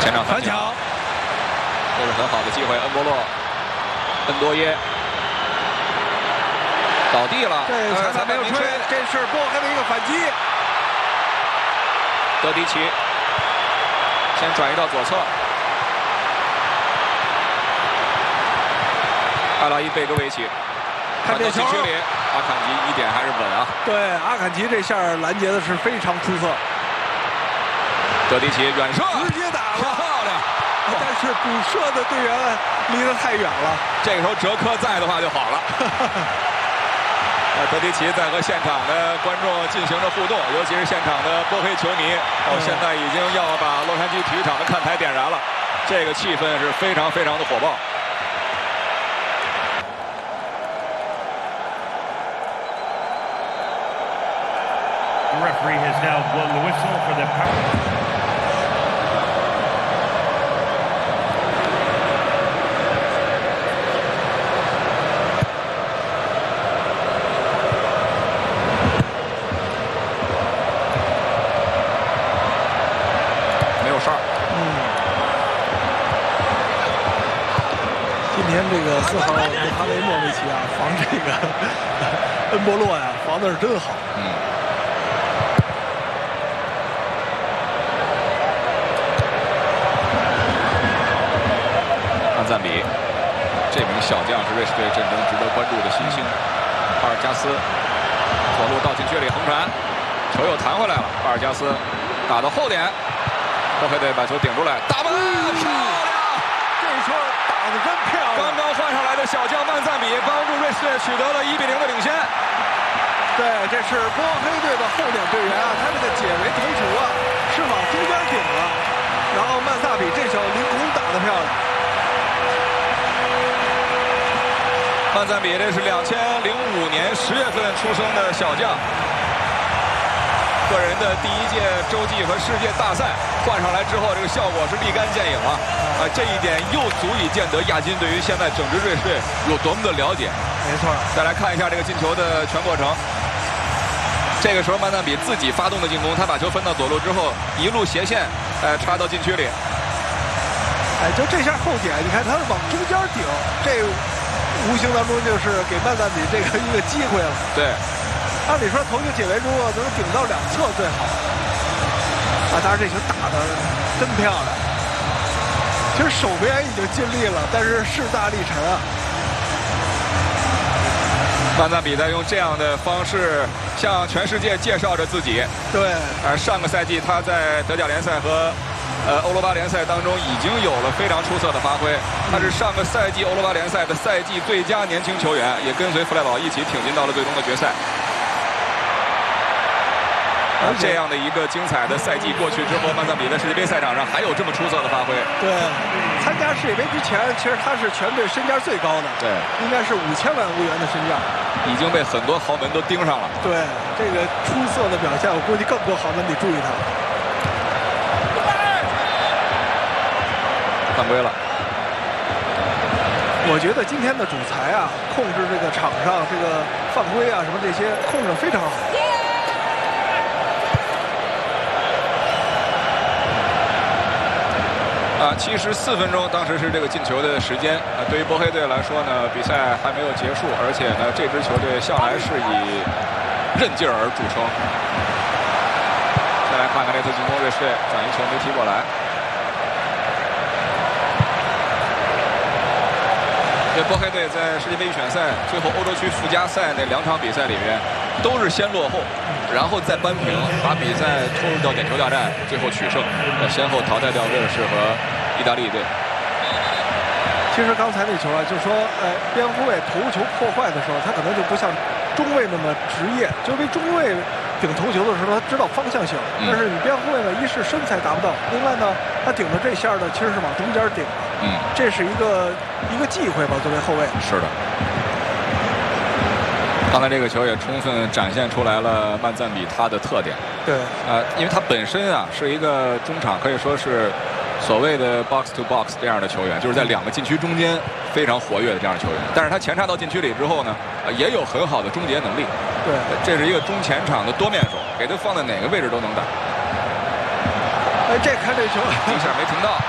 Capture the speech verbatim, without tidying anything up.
前场反抢，这是很好的机会。恩波洛，恩多耶倒地了， 这裁判没有吹，这是波黑的一个反击。 德迪奇先转移到左侧，阿拉伊贝戈维奇看这球， 阿坎吉一点还是稳啊。 对，阿坎吉这下拦截的是非常出色。 德迪奇远射， 直接打了， 漂亮！ 但是补射的队员离得太远了。 这个时候哲科在的话就好了。德迪奇在和现场的观众进行着互动，尤其是现场的波黑球迷，哦，现在已经要把洛杉矶体育场的看台点燃了，这个气氛是非常非常的火爆。 The referee has now blown the whistle for the power. 今天这个四号布哈雷莫维奇啊，防这个恩波洛呀，防的是真好。 嗯。曼赞比，这名小将是瑞士队阵中值得关注的新星。巴尔加斯左路到禁区里横传，球又弹回来了。巴尔加斯打到后点，波黑队把球顶出来，打门，漂亮！ 这球打得真漂亮！ 刚刚换上来的小将曼赞比帮助瑞士队取得了一比零的领先。 对，这是波黑队的后点队员啊，他这个解围头球啊是往中间顶了，然后曼萨比这球凌空打得漂亮。 曼赞比这是两千零五年十月份出生的小将，个人的第一届洲际和世界大赛换上来之后，这个效果是立竿见影啊！啊，这一点又足以见得亚金对于现在整支瑞士队有多么的了解。 没错， 再来看一下这个进球的全过程。这个时候曼赞比自己发动的进攻，他把球分到左路之后，一路斜线，呃，插到禁区里。 哎，就这下后点，你看他是往中间顶，这无形当中就是给曼赞比这个一个机会了。 对， 按理说头球解围如果能顶到两侧最好。啊，当然这球打得真漂亮。其实守边已经尽力了，但是势大力沉啊。 曼赞比在用这样的方式向全世界介绍着自己。 对， 而上个赛季他在德甲联赛和呃欧罗巴联赛当中已经有了非常出色的发挥。他是上个赛季欧罗巴联赛的赛季最佳年轻球员，也跟随弗莱堡一起挺进到了最终的决赛。而这样的一个精彩的赛季过去之后，曼赞比在世界杯赛场上还有这么出色的发挥。 对，参加世界杯之前，其实他是全队身价最高的， 对， 应该是五千万欧元的身价， 已经被很多豪门都盯上了。 对，这个出色的表现，我估计更多豪门得注意他。 犯规了。 我觉得今天的主裁啊，控制这个场上这个犯规啊什么这些控制非常好。 啊，七十四分钟，当时是这个进球的时间。啊，对于波黑队来说呢，比赛还没有结束，而且呢，这支球队向来是以韧劲儿而著称。再来看看这次进攻，瑞士队转移球没踢过来。这波黑队在世界杯预选赛最后欧洲区附加赛那两场比赛里面，都是先落后，然后再扳平，把比赛拖入到点球大战，最后取胜，先后淘汰掉威尔士和意大利队。 其实刚才那球啊，就说，呃，边后卫头球破坏的时候，他可能就不像中卫那么职业，就因为中卫顶头球的时候，他知道方向性，但是你边后卫呢，一是身材达不到，另外呢，他顶的这下呢，其实是往中间顶， 嗯，这是一个一个忌讳吧，作为后卫。 是的。刚才这个球也充分展现出来了曼赞比他的特点。 对， 呃，因为他本身啊是一个中场，可以说是所谓的 box to box 这样的球员，就是在两个禁区中间非常活跃的这样的球员。但是他前插到禁区里之后呢，呃，也有很好的终结能力。 对， 这是一个中前场的多面手，给他放在哪个位置都能打。 哎，这看这球， 一下没停到。